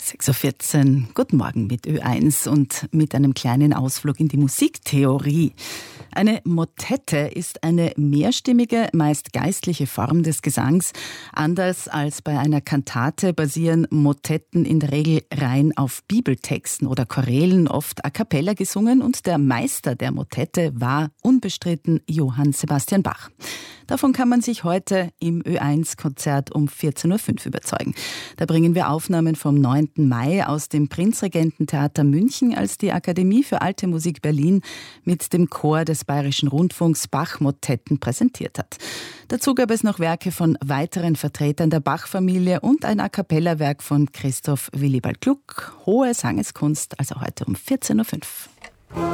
6.14 Uhr, guten Morgen mit Ö1 und mit einem kleinen Ausflug in die Musiktheorie. Eine Motette ist eine mehrstimmige, meist geistliche Form des Gesangs. Anders als bei einer Kantate basieren Motetten in der Regel rein auf Bibeltexten oder Chorälen, oft a cappella gesungen, und der Meister der Motette war unbestritten Johann Sebastian Bach. Davon kann man sich heute im Ö1-Konzert um 14.05 Uhr überzeugen. Da bringen wir Aufnahmen vom 9. Mai aus dem Prinzregententheater München, als die Akademie für Alte Musik Berlin mit dem Chor des Bayerischen Rundfunks Bach-Motetten präsentiert hat. Dazu gab es noch Werke von weiteren Vertretern der Bach-Familie und ein A-cappella-Werk von Christoph Willibald Gluck. Hohe Sangeskunst, also heute um 14.05 Uhr.